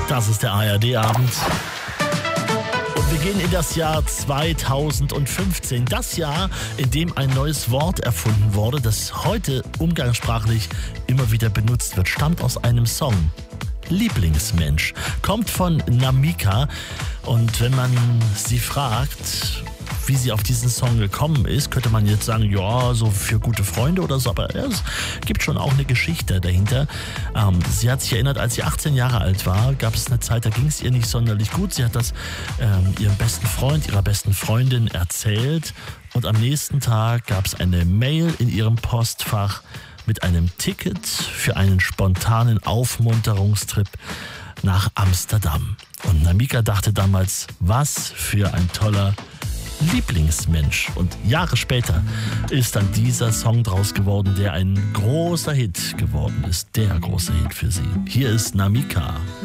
Das ist der ARD-Abend. Und wir gehen in das Jahr 2015. Das Jahr, in dem ein neues Wort erfunden wurde, das heute umgangssprachlich immer wieder benutzt wird, stammt aus einem Song. Lieblingsmensch. Kommt von Namika. Und wenn man sie fragt, wie sie auf diesen Song gekommen ist, könnte man jetzt sagen, ja, so für gute Freunde oder so, aber es gibt schon auch eine Geschichte dahinter. Sie hat sich erinnert, als sie 18 Jahre alt war, gab es eine Zeit, da ging es ihr nicht sonderlich gut. Sie hat das ihrem besten Freund, ihrer besten Freundin erzählt und am nächsten Tag gab es eine Mail in ihrem Postfach mit einem Ticket für einen spontanen Aufmunterungstrip nach Amsterdam. Und Namika dachte damals, was für ein toller Lieblingsmensch. Und Jahre später ist dann dieser Song draus geworden, der ein großer Hit geworden ist. Der große Hit für sie. Hier ist Namika.